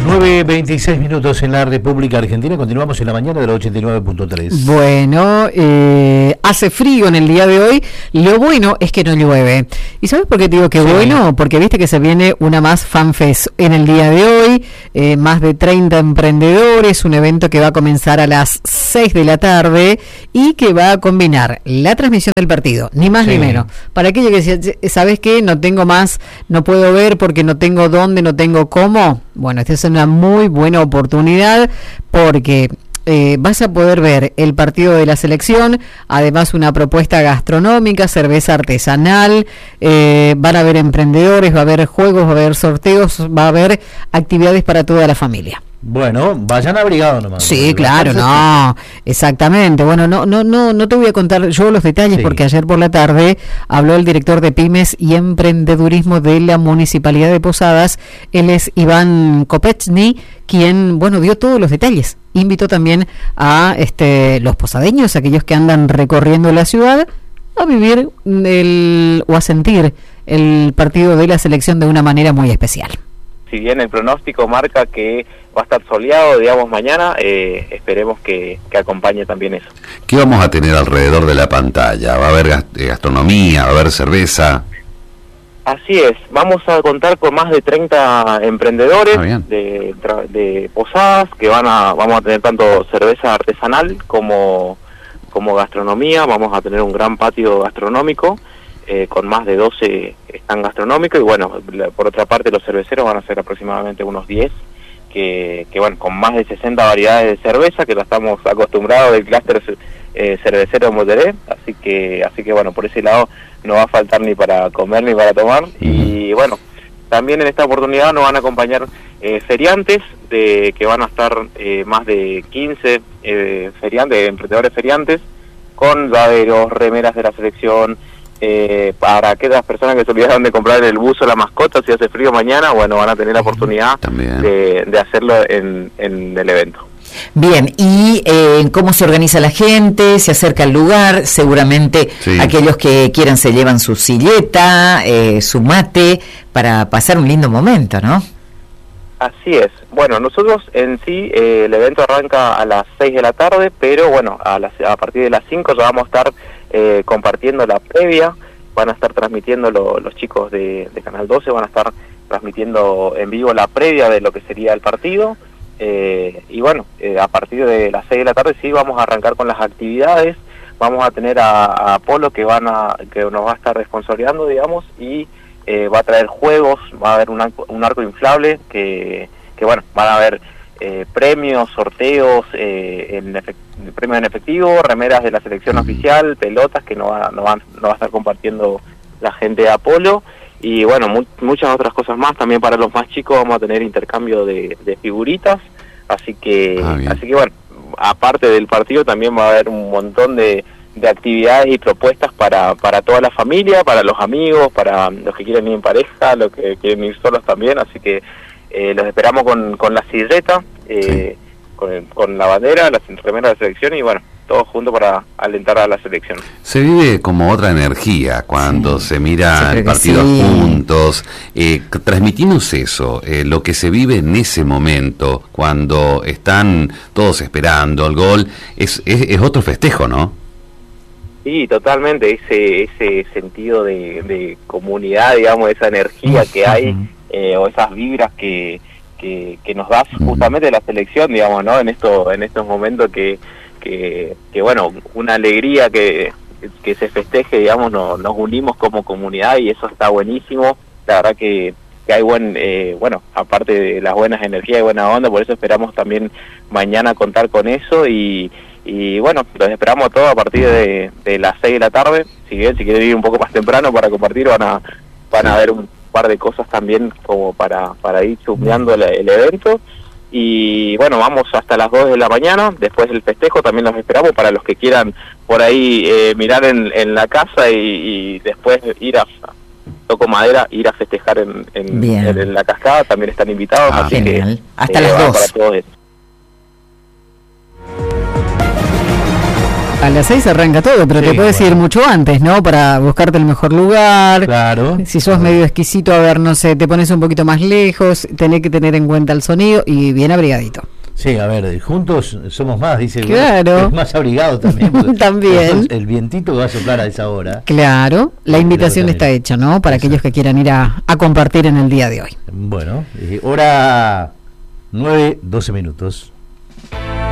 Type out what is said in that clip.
9:26 en la República Argentina. Continuamos en la mañana de la 89.3. Bueno, hace frío en el día de hoy. Lo bueno es que no llueve. ¿Y sabes por qué te digo que bueno? Porque viste que se viene una más FanFest en el día de hoy. Más de 30 emprendedores. Un evento que va a comenzar a las 6 de la tarde y que va a combinar la transmisión del partido, ni más ni menos. Para aquellos que decían, ¿sabes qué? No tengo más, no puedo ver porque no tengo dónde, no tengo cómo. Bueno, esta es una muy buena oportunidad porque vas a poder ver el partido de la selección, además una propuesta gastronómica, cerveza artesanal, van a haber emprendedores, va a haber juegos, va a haber sorteos, va a haber actividades para toda la familia. Bueno, vayan abrigados nomás. Sí, claro, no, exactamente. Bueno, no te voy a contar yo los detalles porque ayer por la tarde habló el director de Pymes y Emprendedurismo de la Municipalidad de Posadas. Él es Iván Kopechny, quien, bueno, dio todos los detalles. Invitó también a los posadeños, aquellos que andan recorriendo la ciudad, a vivir o a sentir el partido de la selección de una manera muy especial. Si bien el pronóstico marca que va a estar soleado, digamos, mañana, esperemos que acompañe también eso. ¿Qué vamos a tener alrededor de la pantalla? ¿Va a haber gastronomía? ¿Va a haber cerveza? Así es, vamos a contar con más de 30 emprendedores de Posadas, que vamos a tener tanto cerveza artesanal como gastronomía. Vamos a tener un gran patio gastronómico, con más de 12 están gastronómicos, y bueno, por otra parte los cerveceros van a ser aproximadamente unos 10, que bueno, con más de 60 variedades de cerveza, que la estamos acostumbrados del clúster cervecero de Moteré, así que bueno, por ese lado no va a faltar ni para comer ni para tomar. Y bueno, también en esta oportunidad nos van a acompañar feriantes, que van a estar más de 15 emprendedores feriantes, con llaveros, remeras de la selección. Para aquellas personas que se olvidaron de comprar el buzo, la mascota, si hace frío mañana, bueno, van a tener la oportunidad de hacerlo en el evento. Bien, ¿y cómo se organiza la gente? ¿Se acerca al lugar? Seguramente aquellos que quieran se llevan su silleta, su mate, para pasar un lindo momento, ¿no? Así es. Bueno, nosotros en sí, el evento arranca a las 6 de la tarde, pero bueno, a partir de las 5 ya vamos a estar compartiendo la previa. Van a estar transmitiendo los chicos de Canal 12, van a estar transmitiendo en vivo la previa de lo que sería el partido. Y bueno, a partir de las 6 de la tarde sí vamos a arrancar con las actividades. Vamos a tener a Apolo que nos va a estar responsabilizando, digamos, y va a traer juegos, va a haber un arco inflable que bueno, van a haber premios, sorteos, premios en efectivo, remeras de la selección oficial, pelotas que no va a estar compartiendo la gente de Apolo, y bueno, muchas otras cosas más. También para los más chicos vamos a tener intercambio de figuritas, así que bueno, aparte del partido también va a haber un montón de actividades y propuestas para toda la familia, para los amigos, para los que quieren ir en pareja, los que quieren ir solos también, así que los esperamos con la silleta, con la bandera, la remera de la selección, y bueno, todos juntos para alentar a la selección. Se vive como otra energía cuando se mira el partido juntos. Transmitimos eso, lo que se vive en ese momento, cuando están todos esperando el gol, es otro festejo, ¿no? Sí, totalmente, ese sentido de comunidad, digamos, esa energía que hay, o esas vibras que nos da justamente la selección, digamos, ¿no? En estos momentos que bueno, una alegría que se festeje, digamos, nos unimos como comunidad, y eso está buenísimo. La verdad que hay bueno, aparte de las buenas energías y buena onda, por eso esperamos también mañana contar con eso, y bueno, los esperamos a todos a partir de las 6 de la tarde. Si quieren ir un poco más temprano para compartir, van a ver un par de cosas también como para ir chusmeando el evento. Y bueno, vamos hasta las 2 de la mañana, después del festejo también los esperamos para los que quieran por ahí mirar en la casa y después ir toco madera, ir a festejar en la cascada, también están invitados, así genial. Que hasta las 2. Para todos. A las 6 arranca todo, pero te puedes ir mucho antes, ¿no? Para buscarte el mejor lugar. Claro. Si sos medio exquisito, a ver, no sé, te pones un poquito más lejos, tenés que tener en cuenta el sonido y bien abrigadito. Sí, a ver, juntos somos más, dice. Claro. Es más abrigado también. También. El vientito que va a soplar a esa hora. Claro, la invitación está hecha, ¿no? Para aquellos que quieran ir a compartir en el día de hoy. Bueno, hora 9:12.